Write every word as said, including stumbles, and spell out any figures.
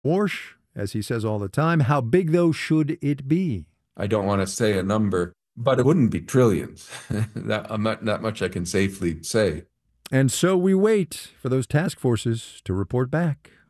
Warsh, as he says all the time, how big, though, should it be? I don't want to say a number, but it wouldn't be trillions. that, um, that much I can safely say. And so we wait for those task forces to report back.